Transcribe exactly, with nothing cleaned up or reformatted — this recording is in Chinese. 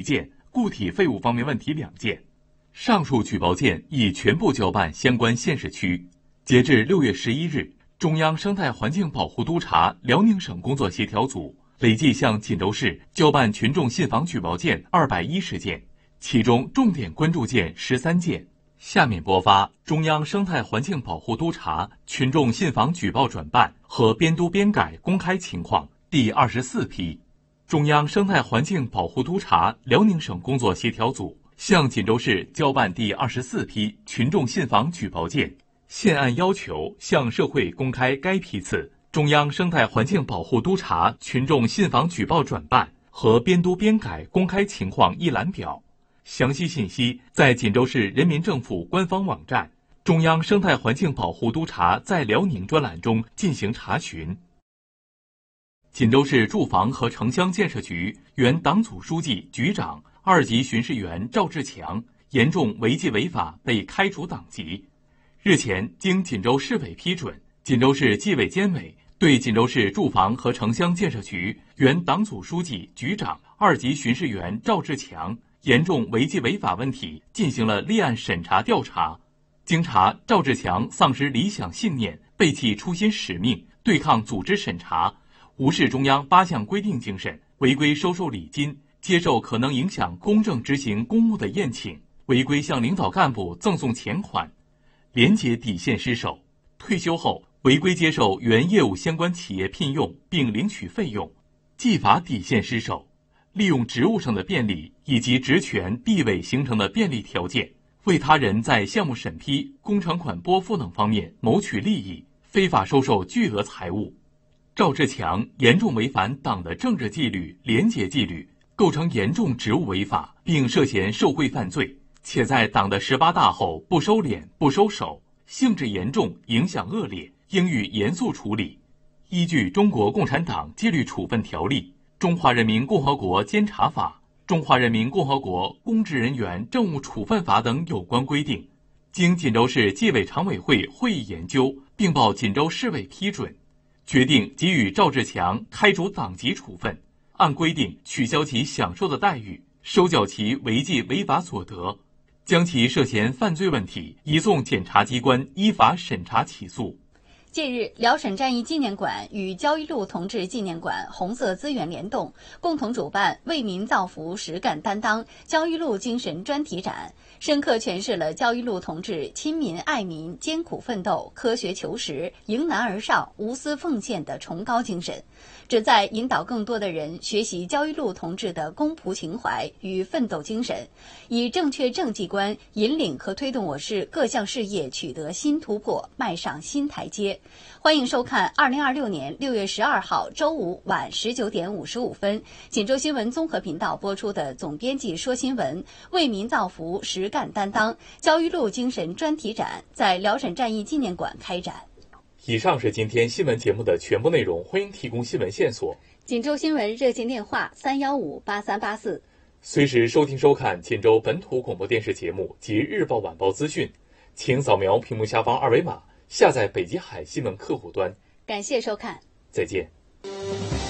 一件，固体废物方面问题两件。上述举报件已全部交办相关县市区。截至六月十一日，中央生态环境保护督察辽宁省工作协调组累计向锦州市交办群众信访举报件二百一十件，其中重点关注件十三件。下面播发中央生态环境保护督察群众信访举报转办和编督编改公开情况第二十四批。中央生态环境保护督察辽宁省工作协调组向锦州市交办第二十四批群众信访举报件，现按要求向社会公开该批次中央生态环境保护督察群众信访举报转办和编督编改公开情况一览表。详细信息在锦州市人民政府官方网站中央生态环境保护督察在辽宁专栏中进行查询。锦州市住房和城乡建设局原党组书记、局长、二级巡视员赵志强严重违纪违法被开除党籍。日前，经锦州市委批准，锦州市纪委监委对锦州市住房和城乡建设局原党组书记、局长、二级巡视员赵志强严重违纪违法问题进行了立案审查调查。经查，赵志强丧失理想信念，背弃初心使命，对抗组织审查，无视中央八项规定精神，违规收受礼金，接受可能影响公正执行公务的宴请，违规向领导干部赠送钱款，廉洁底线失守。退休后违规接受原业务相关企业聘用并领取费用，纪法底线失守。利用职务上的便利以及职权地位形成的便利条件，为他人在项目审批、工程款拨付等方面谋取利益，非法收受巨额财物。赵志强严重违反党的政治纪律、廉洁纪律，构成严重职务违法，并涉嫌受贿犯罪，且在党的十八大后不收敛、不收手，性质严重，影响恶劣，应予严肃处理。依据《中国共产党纪律处分条例》、《中华人民共和国监察法》、《中华人民共和国公职人员政务处分法》等有关规定，经锦州市纪委常委会会议研究，并报锦州市委批准，决定给予赵志强开除党籍处分，按规定取消其享受的待遇，收缴其违纪违法所得，将其涉嫌犯罪问题移送检察机关依法审查起诉。 近日，辽沈战役纪念馆与焦裕禄同志纪念馆红色资源联动，共同主办为民造福实干担当焦裕禄精神专题展，深刻诠释了焦裕禄同志亲民爱民、艰苦奋斗、科学求实、迎难而上、无私奉献的崇高精神，旨在引导更多的人学习焦裕禄同志的公仆情怀与奋斗精神，以正确政绩观引领和推动我市各项事业取得新突破，迈上新台阶。欢迎收看二零二六年六月十二号周五晚十九点五十五分，锦州新闻综合频道播出的总编辑说新闻为民造福实干担当焦裕禄精神专题展在辽沈战役纪念馆开展。 以上是今天新闻节目的全部内容，欢迎提供新闻线索。 锦州新闻热线电话三一五八三八四， 随时收听收看锦州本土广播电视节目及日报晚报资讯，请扫描屏幕下方二维码下载北极海新闻客户端。 感谢收看， 再见。